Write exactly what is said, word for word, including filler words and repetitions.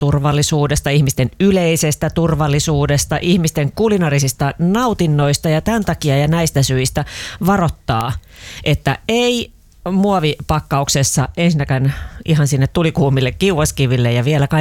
turvallisuudesta, ihmisten yleisestä turvallisuudesta, ihmisten kulinarisista nautinnoista ja tämän takia ja näistä syistä varoittaa, että ei muovipakkauksessa ensinnäkään ihan sinne tulikuumille kiuaskiville ja vielä kaikille